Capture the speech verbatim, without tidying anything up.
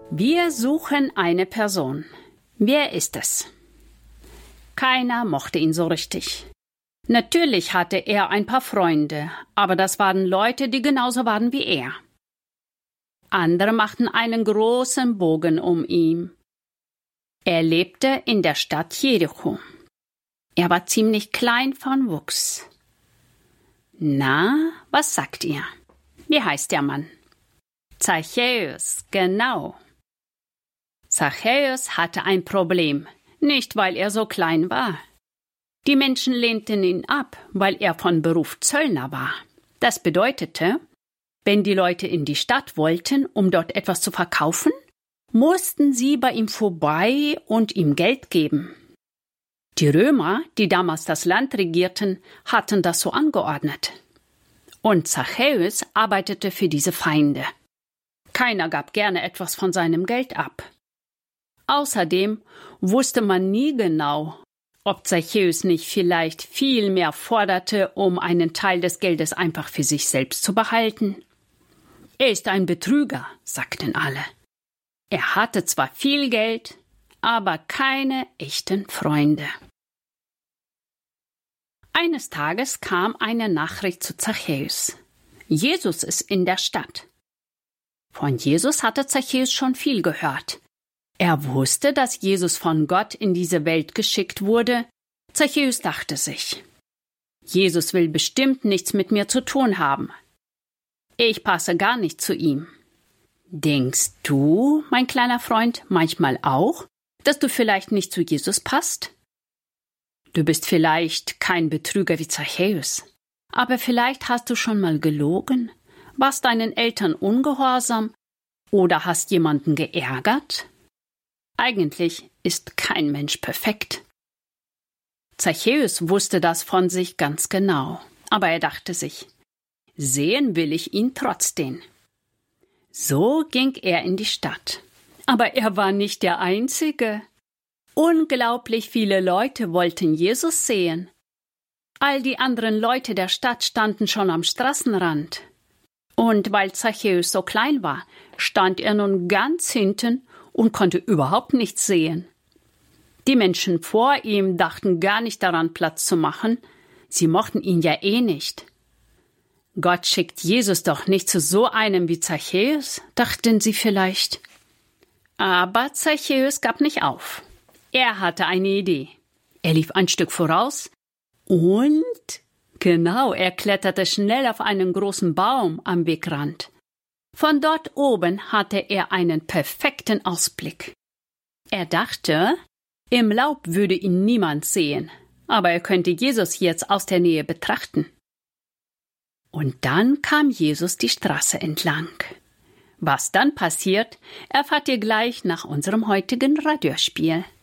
Wir suchen eine Person. Wer ist es? Keiner mochte ihn so richtig. Natürlich hatte er ein paar Freunde, aber das waren Leute, die genauso waren wie er. Andere machten einen großen Bogen um ihn. Er lebte in der Stadt Jericho. Er war ziemlich klein von Wuchs. Na, was sagt ihr? Wie heißt der Mann? Zachäus, genau. Zachäus hatte ein Problem, nicht weil er so klein war. Die Menschen lehnten ihn ab, weil er von Beruf Zöllner war. Das bedeutete, wenn die Leute in die Stadt wollten, um dort etwas zu verkaufen, mussten sie bei ihm vorbei und ihm Geld geben. Die Römer, die damals das Land regierten, hatten das so angeordnet. Und Zachäus arbeitete für diese Feinde. Keiner gab gerne etwas von seinem Geld ab. Außerdem wusste man nie genau, ob Zachäus nicht vielleicht viel mehr forderte, um einen Teil des Geldes einfach für sich selbst zu behalten. Er ist ein Betrüger, sagten alle. Er hatte zwar viel Geld, aber keine echten Freunde. Eines Tages kam eine Nachricht zu Zachäus. Jesus ist in der Stadt. Von Jesus hatte Zachäus schon viel gehört. Er wusste, dass Jesus von Gott in diese Welt geschickt wurde. Zachäus dachte sich, Jesus will bestimmt nichts mit mir zu tun haben. Ich passe gar nicht zu ihm. Denkst du, mein kleiner Freund, manchmal auch, dass du vielleicht nicht zu Jesus passt? Du bist vielleicht kein Betrüger wie Zachäus, aber vielleicht hast du schon mal gelogen, warst deinen Eltern ungehorsam oder hast jemanden geärgert? Eigentlich ist kein Mensch perfekt. Zachäus wusste das von sich ganz genau, aber er dachte sich, sehen will ich ihn trotzdem. So ging er in die Stadt. Aber er war nicht der Einzige. Unglaublich viele Leute wollten Jesus sehen. All die anderen Leute der Stadt standen schon am Straßenrand. Und weil Zachäus so klein war, stand er nun ganz hinten und konnte überhaupt nichts sehen. Die Menschen vor ihm dachten gar nicht daran, Platz zu machen. Sie mochten ihn ja eh nicht. Gott schickt Jesus doch nicht zu so einem wie Zachäus, dachten sie vielleicht. Aber Zachäus gab nicht auf. Er hatte eine Idee. Er lief ein Stück voraus und, genau, er kletterte schnell auf einen großen Baum am Wegrand. Von dort oben hatte er einen perfekten Ausblick. Er dachte, im Laub würde ihn niemand sehen, aber er könnte Jesus jetzt aus der Nähe betrachten. Und dann kam Jesus die Straße entlang. Was dann passiert, erfahrt ihr gleich nach unserem heutigen Radiospiel.